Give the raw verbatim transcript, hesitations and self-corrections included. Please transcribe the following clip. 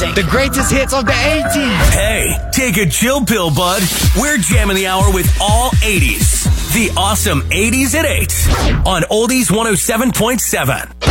music. The greatest hits of the eighties. Hey, take a chill pill, bud. We're jamming the hour with all eighties. The awesome eighties at eight on Oldies one oh seven point seven.